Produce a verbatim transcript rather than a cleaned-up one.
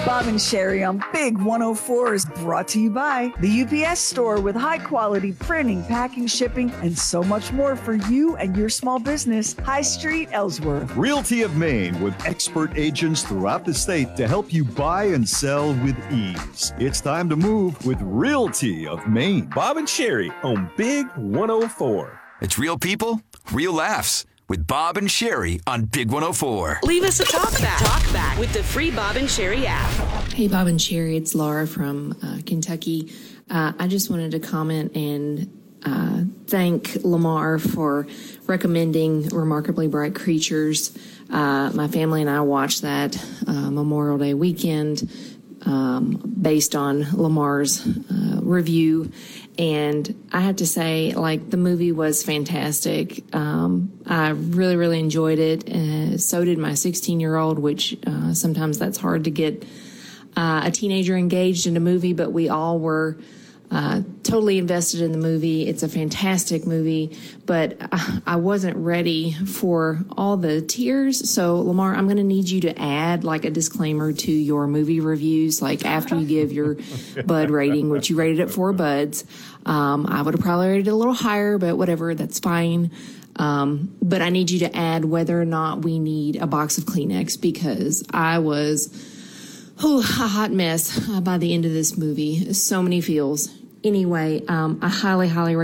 Bob and Sherry on Big one oh four is brought to you by the U P S store with high quality printing, packing, shipping, and so much more for you and your small business. High Street, Ellsworth. Realty of Maine with expert agents throughout the state to help you buy and sell with ease. It's time to move with Realty of Maine. Bob and Sherry on Big one oh four. It's real people, real laughs. With Bob and Sherry on Big one oh four. Leave us a talk back. Talk back with the free Bob and Sherry app. Hey, Bob and Sherry, it's Laura from uh, Kentucky. Uh, I just wanted to comment and uh, thank Lamar for recommending Remarkably Bright Creatures. Uh, my family and I watched that uh, Memorial Day weekend um, based on Lamar's uh, review. And I have to say, like, the movie was fantastic. Um, I really, really enjoyed it. Uh, so did my sixteen-year-old, which uh, sometimes that's hard to get uh, a teenager engaged in a movie, but we all were uh, totally invested in the movie. It's a fantastic movie, but I, I wasn't ready for all the tears. So, Lamar, I'm going to need you to add, like, a disclaimer to your movie reviews, like after you give your Bud rating, which you rated it four Buds. Um, I would have probably rated it a little higher, but whatever, that's fine. Um, but I need you to add whether or not we need a box of Kleenex, because I was oh, a hot mess uh, by the end of this movie. So many feels. Anyway, um, I highly, highly recommend